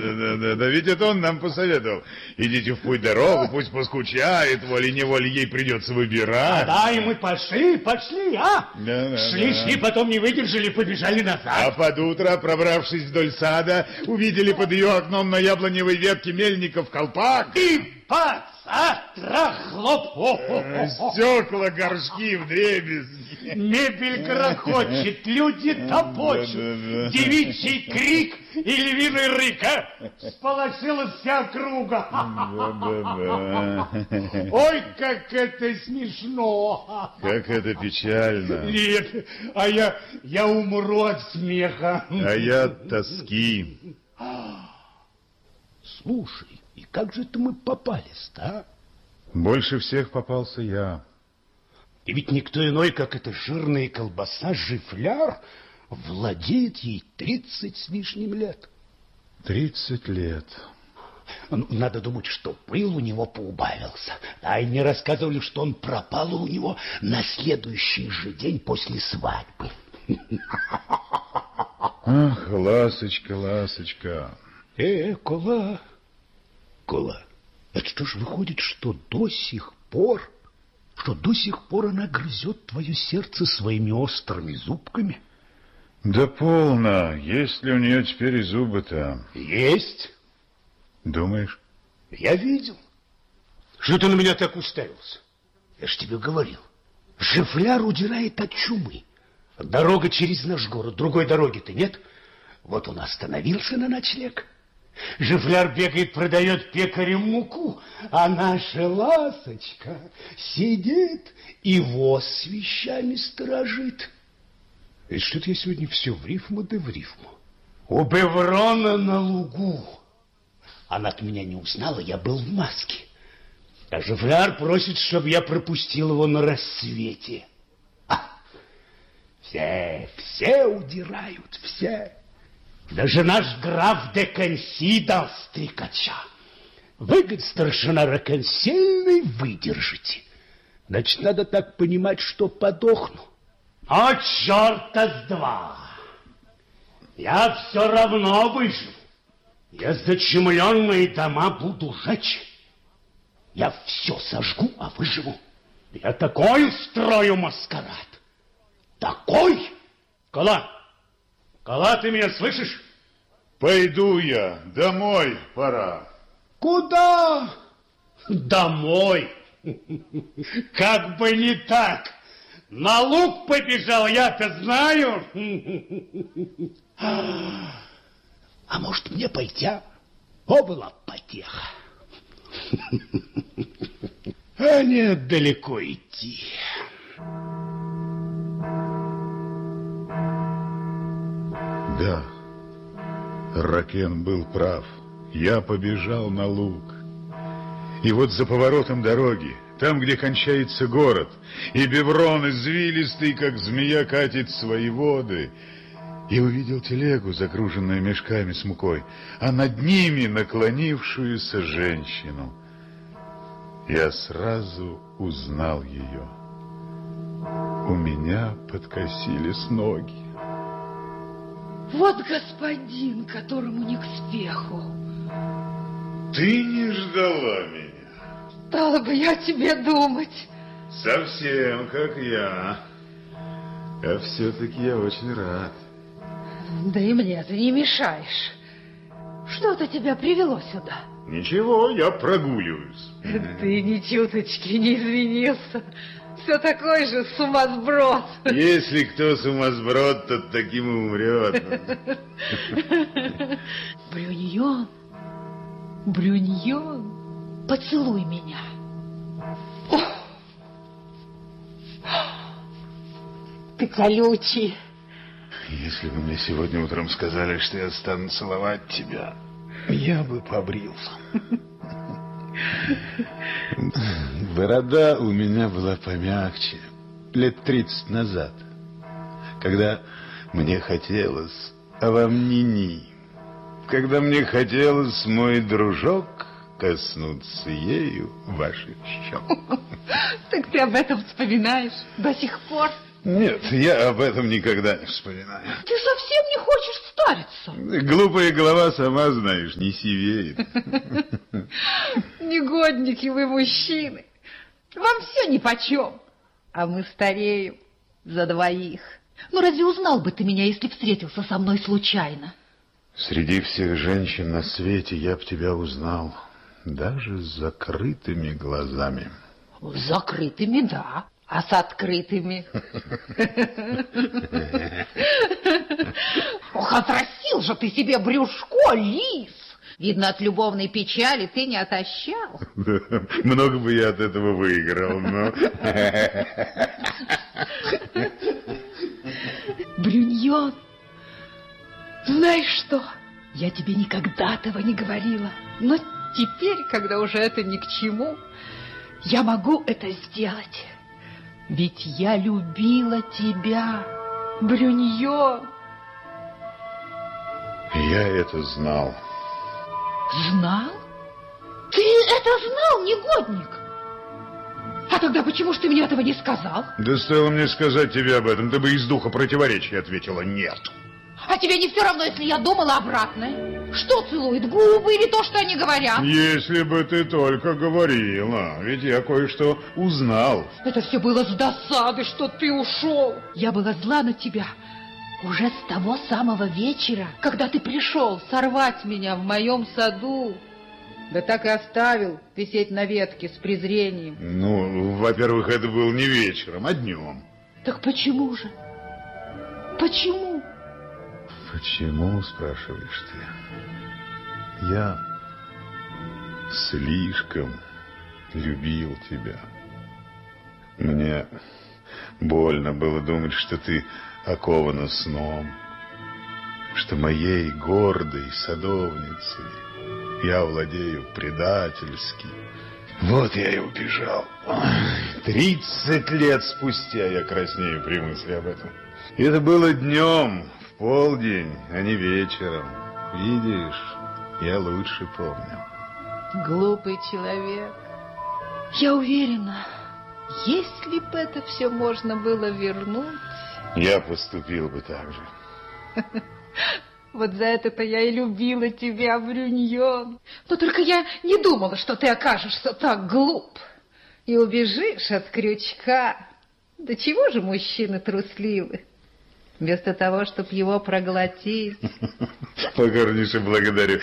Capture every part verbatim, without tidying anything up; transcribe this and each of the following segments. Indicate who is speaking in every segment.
Speaker 1: Да, да, да, да, ведь это он нам посоветовал. Идите в путь дорогу, пусть поскучает, волей-неволей ей придется выбирать.
Speaker 2: А, да, и мы пошли, пошли, а?
Speaker 1: Да, да,
Speaker 2: шли,
Speaker 1: да.
Speaker 2: шли, потом не выдержали, побежали назад.
Speaker 1: А под утро, пробравшись вдоль сада, увидели под ее окном на яблоневой ветке мельников колпак.
Speaker 2: И пац, а, трахлоп.
Speaker 1: Стекла, горшки вдребезги.
Speaker 2: Мебель грохочет, люди топочут.
Speaker 1: Да, да, да.
Speaker 2: Девичий крик и львиный рык, а? Сполошилась вся округа.
Speaker 1: Да, да, да.
Speaker 2: Ой, как это смешно.
Speaker 1: Как это печально.
Speaker 2: Нет, а я, я умру от смеха.
Speaker 1: А я от тоски.
Speaker 2: Слушай, и как же это мы попались-то, а?
Speaker 1: Больше всех попался я.
Speaker 2: И ведь никто иной, как эта жирная колбаса Жифляр, владеет ей тридцать с лишним лет.
Speaker 1: Тридцать лет.
Speaker 2: Ну, надо думать, что пыл у него поубавился. А и мне рассказывали, что он пропал у него на следующий же день после свадьбы.
Speaker 1: Ах, ласочка, ласочка.
Speaker 2: Э, Кола, Кола, это что ж выходит, что до сих пор, что до сих пор она грызет твое сердце своими острыми зубками?
Speaker 1: Да полно. Есть ли у нее теперь и зубы-то?
Speaker 2: Есть.
Speaker 1: Думаешь?
Speaker 2: Я видел. Что ты на меня так уставился? Я ж тебе говорил. Жифляр удирает от чумы. Дорога через наш город, другой дороги-то нет. Вот он остановился на ночлег. Жифляр бегает, продает пекарям муку, а наша ласочка сидит и воз с вещами сторожит. И что-то я сегодня все в рифму да в рифму. У Беврона на лугу. Она от меня не узнала, я был в маске. А Жифляр просит, чтобы я пропустил его на рассвете. А, все, все удирают, все. Даже наш граф де Конси дал стрекача. Вы, говорит, старшина Раконсельный, выдержите. Значит, надо так понимать, что подохну. А черта с два. Я все равно выживу. Я зачумленные дома буду жечь. Я все сожгу, а выживу. Я такой устрою маскарад. Такой. Кола, Кола, ты меня слышишь?
Speaker 1: Пойду я. Домой пора.
Speaker 2: Куда? Домой. Как бы не так. На луг побежал, я-то знаю. А может, мне пойти, а? О, была потеха. А нет, далеко идти.
Speaker 1: Да, Ракен был прав. Я побежал на луг. И вот за поворотом дороги, там, где кончается город, и Беврон извилистый, как змея, катит свои воды, и увидел телегу, загруженную мешками с мукой, а над ними наклонившуюся женщину. Я сразу узнал ее. У меня подкосились ноги.
Speaker 3: Вот господин, которому не к спеху.
Speaker 1: Ты не ждала меня?
Speaker 3: Стала бы я тебе думать.
Speaker 1: Совсем как я. А все-таки я очень рад.
Speaker 3: Да и мне ты не мешаешь. Что-то тебя привело сюда?
Speaker 1: Ничего, я прогуливаюсь.
Speaker 3: Ты ни чуточки не извинился. Все такой же сумасброд.
Speaker 1: Если кто сумасброд, тот таким и умрет.
Speaker 3: Брюньон, Брюньон, поцелуй меня. Ты колючий.
Speaker 1: Если бы мне сегодня утром сказали, что я стану целовать тебя, я бы побрился. Борода у меня была помягче лет тридцать назад, когда мне хотелось, а вам ни-ни, когда мне хотелось, мой дружок, коснуться ею ваших щек.
Speaker 3: Так ты об этом вспоминаешь до сих пор?
Speaker 1: Нет, я об этом никогда не вспоминаю.
Speaker 3: Ты совсем не хочешь стариться?
Speaker 1: Глупая голова, сама знаешь, не сивеет.
Speaker 3: Негодники вы, мужчины. Вам все нипочем. А мы стареем за двоих. Ну, разве узнал бы ты меня, если встретился со мной случайно?
Speaker 1: Среди всех женщин на свете я б тебя узнал, даже с закрытыми глазами.
Speaker 3: С закрытыми, да. А с открытыми? Ох, отрастил же ты себе брюшко, лис! Видно, от любовной печали ты не отощал.
Speaker 1: Много бы я от этого выиграл, но...
Speaker 3: Брюньон, знаешь что? Я тебе никогда этого не говорила. Но теперь, когда уже это ни к чему, я могу это сделать. Ведь я любила тебя, Брюньон.
Speaker 1: Я это знал.
Speaker 3: Знал? Ты это знал, негодник? А тогда почему ж ты мне этого не сказал?
Speaker 1: Да стоило мне сказать тебе об этом, ты бы из духа противоречия ответила нет.
Speaker 3: А тебе не все равно, если я думала обратное? Что целует, губы или то, что они говорят?
Speaker 1: Если бы ты только говорила, ведь я кое-что узнал.
Speaker 3: Это все было с досады, что ты ушел. Я была зла на тебя уже с того самого вечера, когда ты пришел сорвать меня в моем саду. Да так и оставил висеть на ветке с презрением.
Speaker 1: Ну, во-первых, это был не вечером, а днем.
Speaker 3: Так почему же? Почему?
Speaker 1: Почему, спрашиваешь ты? Я слишком любил тебя. Мне больно было думать, что ты окована сном, что моей гордой садовницей я владею предательски. Вот я и убежал. Тридцать лет спустя я краснею при мысли об этом. И это было днем, в полдень, а не вечером. Видишь, я лучше помню.
Speaker 3: Глупый человек. Я уверена, если бы это все можно было вернуть...
Speaker 1: Я поступил бы так же.
Speaker 3: Вот за это-то я и любила тебя, Брюньон. Но только я не думала, что ты окажешься так глуп и убежишь от крючка. Да чего же мужчины трусливы? Вместо того, чтобы его проглотить.
Speaker 1: Покорнейше благодарю.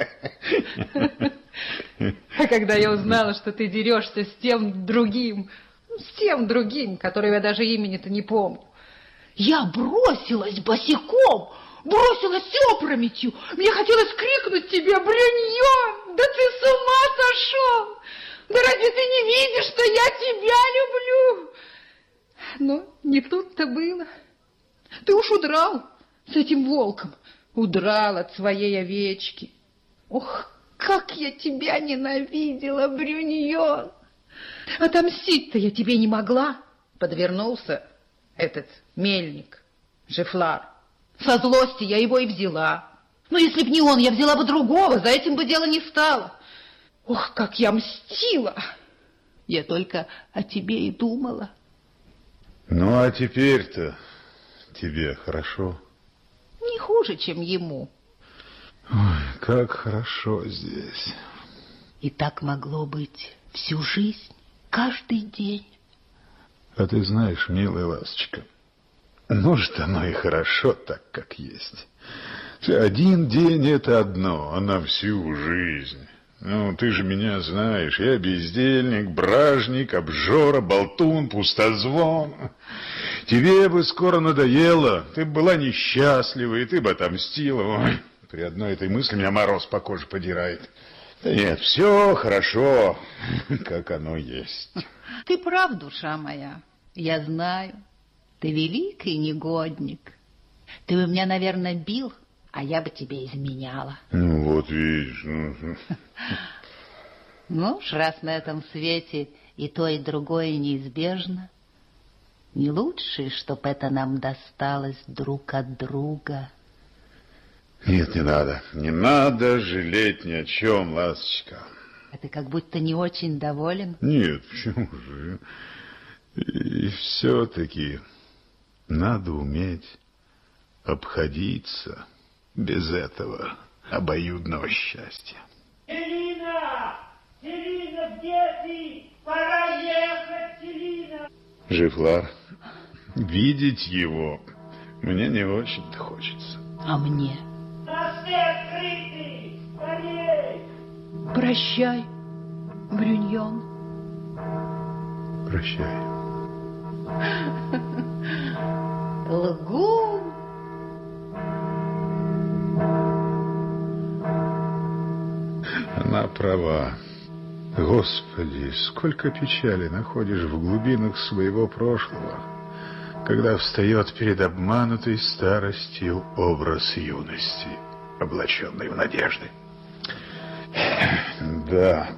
Speaker 3: А когда я узнала, что ты дерешься с тем другим, с тем другим, которого я даже имени-то не помню, я бросилась босиком, бросилась опрометью. Мне хотелось крикнуть тебе: Брюньон, да ты с ума сошел! Да разве ты не видишь, что я тебя люблю? Но не тут-то было. Ты уж удрал с этим волком, удрал от своей овечки. Ох, как я тебя ненавидела, Брюньон! Отомстить-то я тебе не могла. Подвернулся этот мельник, Жифлар. Со злости я его и взяла. Но если б не он, я взяла бы другого, за этим бы дело не стало. Ох, как я мстила! Я только о тебе и думала.
Speaker 1: Ну, а теперь-то тебе хорошо?
Speaker 3: Не хуже, чем ему.
Speaker 1: Ой, как хорошо здесь.
Speaker 3: И так могло быть всю жизнь, каждый день.
Speaker 1: А ты знаешь, милая ласточка, может, оно и хорошо так, как есть. Один день — это одно, а на всю жизнь. Ну, ты же меня знаешь, я бездельник, бражник, обжора, болтун, пустозвон. Тебе бы скоро надоело, ты бы была несчастлива, и ты бы отомстила. Ой, при одной этой мысли меня мороз по коже подирает. Да нет, все хорошо, как оно есть.
Speaker 3: Ты прав, душа моя, я знаю. Ты великий негодник. Ты бы меня, наверное, бил, а я бы тебе изменяла.
Speaker 1: Ну, вот видишь. Ну,
Speaker 3: ну уж раз на этом свете и то, и другое неизбежно, не лучше, чтоб это нам досталось друг от друга.
Speaker 1: Нет, не надо. Не надо жалеть ни о чем, ласточка.
Speaker 3: А ты как будто не очень доволен.
Speaker 1: Нет, почему же? И все-таки Надо уметь обходиться без этого обоюдного счастья.
Speaker 4: Селина! Селина, где ты? Пора ехать, Селина!
Speaker 1: Жифлар, видеть его мне не очень-то хочется.
Speaker 3: А мне?
Speaker 4: Мосты открыты! Скорей!
Speaker 3: Прощай, Брюньон.
Speaker 1: Прощай.
Speaker 3: Лгун.
Speaker 1: Она права. Господи, сколько печали находишь в глубинах своего прошлого, когда встает перед обманутой старостью образ юности, облаченный в надежды. Да,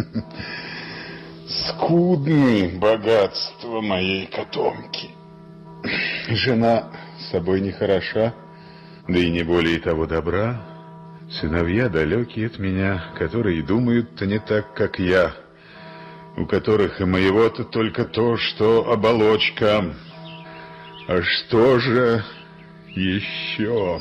Speaker 1: скудны богатства моей котомки. Жена собой не хороша, да и не более того добра. Сыновья далекие от меня, которые думают-то не так, как я, у которых и моего-то только то, что оболочка. А что же еще?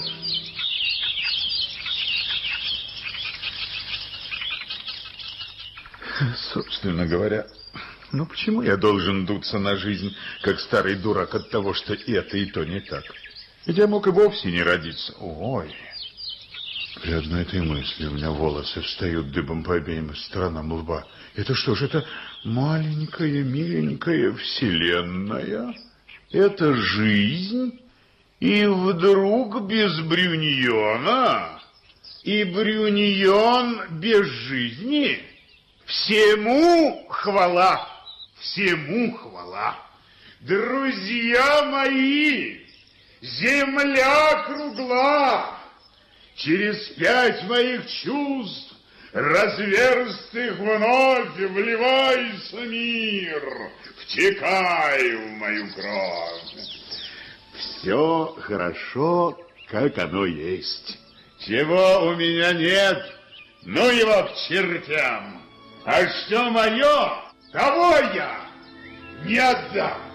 Speaker 1: Собственно говоря, ну почему я должен дуться на жизнь, как старый дурак, от того, что это и то не так? Ведь я мог и вовсе не родиться. Ой... При одной этой мысли у меня волосы встают дыбом по обеим сторонам лба. Это что же, это маленькая, миленькая вселенная? Это жизнь? И вдруг без Брюньона? И Брюньон без жизни? Всему хвала! Всему хвала! Друзья мои, земля кругла! Через пять моих чувств, разверстых вновь, вливайся мир, втекай в мою кровь. Все хорошо, как оно есть. Чего у меня нет, ну его к чертям. А что мое, того я не отдам.